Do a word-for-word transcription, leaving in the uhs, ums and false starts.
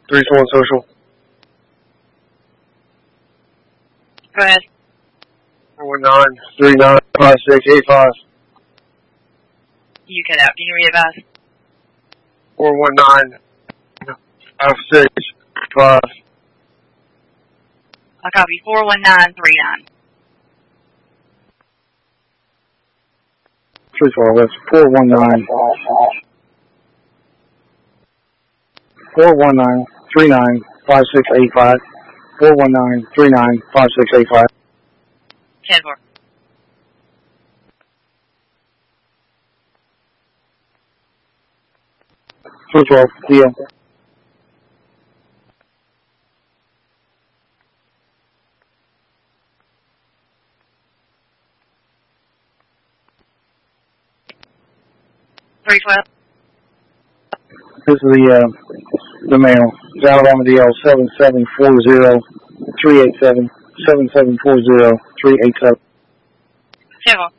three four social. Go ahead. four one nine three nine five six eight five. You cut out. Can you re-advise? four one nine five six five. I'll copy four one nine three nine. three four, that's four one nine. four one nine three nine five six eight five. four one nine three nine five six eight five. ten four. three twelve, deal. three twelve. This is the, uh, the mail. It's Alabama D L seven seven four zero three eight seven, seven seven four zero three eight seven. ten four.